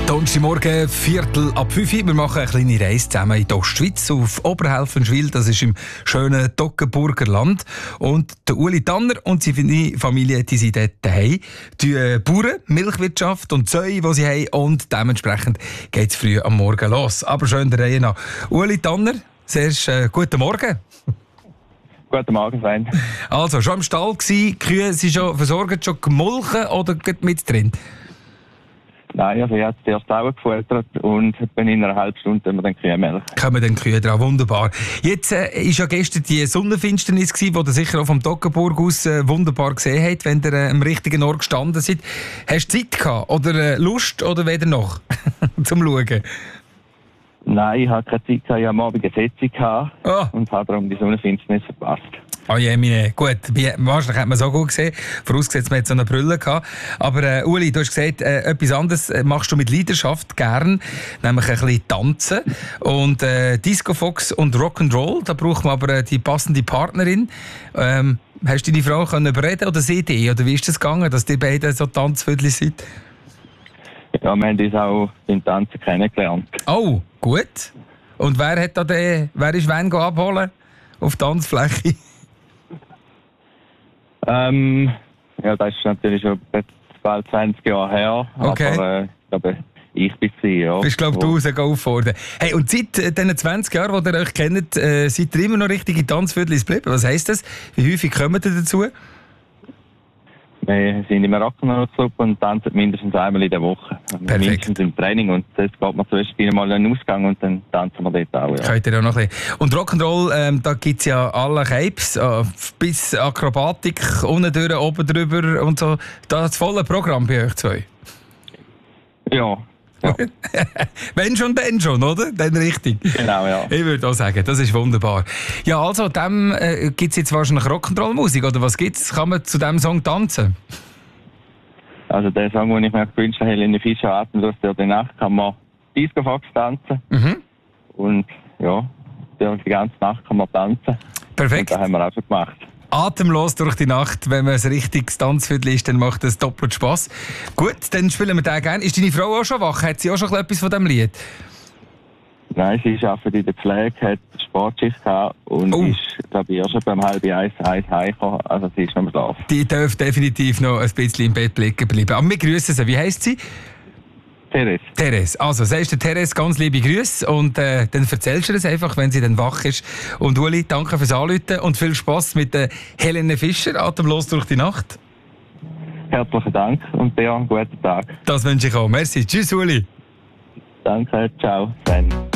Donnerstagmorgen, 4:45. Wir machen eine kleine Reise zusammen in die Ostschweiz, auf Oberhelfenschwil, das ist im schönen Toggenburger Land. Und der Uli Tanner und seine Familie, die sind dort daheim. Die Bauern, Milchwirtschaft und Zöi, die sie haben. Und dementsprechend geht es früh am Morgen los. Aber schön der Reihe nach. Uli Tanner, zuerst guten Morgen. Guten Morgen, Sven. Also, schon im Stall gewesen, die Kühe sind schon versorgt, schon gemolken oder geht mit drin? Nein, also ich habe zuerst Sauen gefüttert und etwa in einer halben Stunde haben wir dann Kühe Kommen dann Kühe dran, wunderbar. Jetzt ist ja gestern die Sonnenfinsternis gewesen, die ihr sicher auch vom Toggenburg aus wunderbar gesehen habt, wenn ihr am richtigen Ort gestanden seid. Hast du Zeit gehabt oder Lust oder weder noch zum Schauen? Nein, ich hatte keine Zeit gehabt, ich hatte am Abend eine Sitzung und habe darum die Sonnenfinsternis verpasst. Oh je, meine. Gut, wahrscheinlich hat man so gut gesehen, vorausgesetzt, man hat so eine Brille gehabt. Aber Uli, du hast gesagt, etwas anderes machst du mit Leidenschaft gern, nämlich ein bisschen tanzen. Und Disco Fox und Rock'n'Roll, da braucht man aber die passende Partnerin. Hast du deine Frau können überreden oder sie dich? Oder wie ist das gegangen, dass die beiden so Tanzvödel sind? Ja, wir haben uns auch beim Tanzen kennengelernt. Oh, gut. Und wer ist wen abholen auf die Tanzfläche? Ja, das ist natürlich schon bald 20 Jahre her. Okay. Aber ich glaube, ich bin sie, ja. Bist, glaube ich, du rausgefordert. Hey, und seit diesen 20 Jahren, die ihr euch kennt, seid ihr immer noch richtige Tanzviertel geblieben? Was heisst das? Wie häufig kommt ihr dazu? Wir sind im Rock'n'Roll-Club und tanzen mindestens einmal in der Woche. Perfekt. Mindestens im Training. Und jetzt geht man zuerst mal in den Ausgang und dann tanzen wir dort auch. Ja. Könnt ihr auch noch ein bisschen. Und Rock'n'Roll, da gibt es ja alle Capes, bis Akrobatik, unten durch, oben drüber und so. Das volle Programm bei euch zwei. Ja. Ja. Wenn schon, dann schon, oder? Dann richtig. Genau, ja. Ich würde auch sagen, das ist wunderbar. Ja, also, dem gibt es jetzt wahrscheinlich Rock'n'Roll-Musik, oder was gibt's? Kann man zu diesem Song tanzen? Also der Song, den ich mir gewünscht habe, Helene Fischer, Atemlos durch die Nacht, kann man Disco Fox tanzen. Mhm. Und ja, die ganze Nacht kann man tanzen. Perfekt. Und das haben wir auch schon gemacht. Atemlos durch die Nacht, wenn man ein richtiges Tanzviertel ist, dann macht das doppelt Spass. Gut, dann spielen wir den gerne. Ist deine Frau auch schon wach? Hat sie auch schon etwas von diesem Lied? Nein, sie arbeitet in der Pflege, hat Sportschicht gehabt und ist, glaube ich, auch schon beim 12:30 heimgekommen. Also sie ist noch am Schlafen. Die darf definitiv noch ein bisschen im Bett liegen bleiben. Aber wir grüßen sie. Wie heisst sie? Therese. Also, sagst du Therese ganz liebe Grüße und dann erzählst du es einfach, wenn sie dann wach ist. Und Uli, danke fürs Anrufen und viel Spass mit der Helene Fischer, Atemlos durch die Nacht. Herzlichen Dank und dir einen guten Tag. Das wünsche ich auch. Merci. Tschüss, Uli. Danke, ciao. Dann.